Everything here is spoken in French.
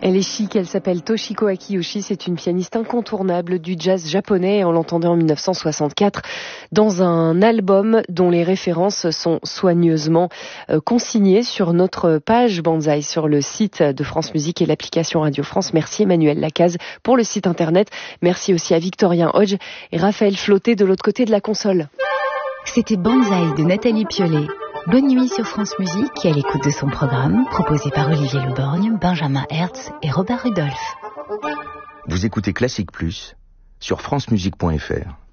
Elle est chic, elle s'appelle Toshiko Akiyoshi, c'est une pianiste incontournable du jazz japonais et on l'entendait en 1964 dans un album dont les références sont soigneusement consignées sur notre page Banzai sur le site de France Musique et l'application Radio France. Merci Emmanuel Lacaze pour le site internet. Merci aussi à Victorien Hodge et Raphaël Flauté de l'autre côté de la console. C'était Banzai de Nathalie Piolet. Bonne nuit sur France Musique et à l'écoute de son programme proposé par Olivier Leborgne, Benjamin Hertz et Robert Rudolph. Vous écoutez Classique Plus sur francemusique.fr.